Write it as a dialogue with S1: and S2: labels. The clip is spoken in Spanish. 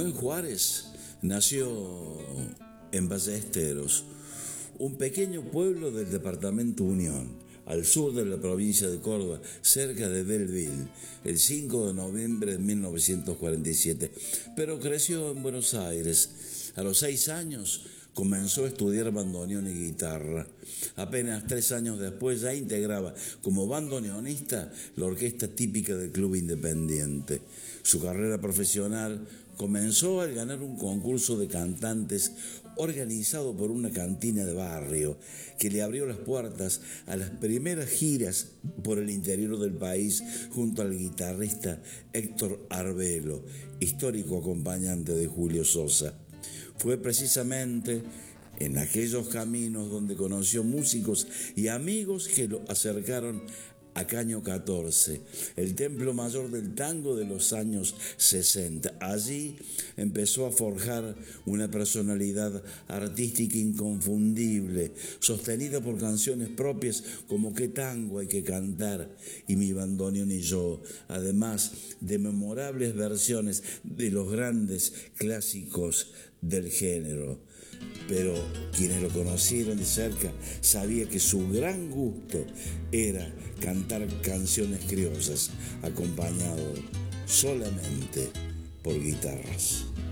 S1: Rubén Juárez nació en Ballesteros, un pequeño pueblo del departamento Unión, al sur de la provincia de Córdoba, cerca de Belleville, el 5 de noviembre de 1947, pero creció en Buenos Aires. A los 6 años comenzó a estudiar bandoneón y guitarra. Apenas 3 años después ya integraba como bandoneonista la orquesta típica del Club Independiente. Su carrera profesional comenzó al ganar un concurso de cantantes organizado por una cantina de barrio que le abrió las puertas a las primeras giras por el interior del país junto al guitarrista Héctor Arbelo, histórico acompañante de Julio Sosa. Fue precisamente en aquellos caminos donde conoció músicos y amigos que lo acercaron a Caño 14, el templo mayor del tango de los años 60. Allí empezó a forjar una personalidad artística inconfundible, sostenida por canciones propias como Qué tango hay que cantar y Mi bandoneón y yo, además de memorables versiones de los grandes clásicos del género. Pero quienes lo conocieron de cerca sabían que su gran gusto era cantar canciones criollas acompañado solamente por guitarras.